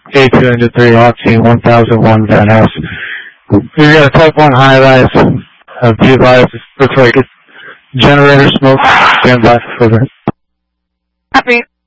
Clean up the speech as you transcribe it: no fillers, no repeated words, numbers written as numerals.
A203 Octane 1001 Van Ness. We got a type 1 high-rise. Be advised, looks like it's generator smoke. Stand by for further. Copy.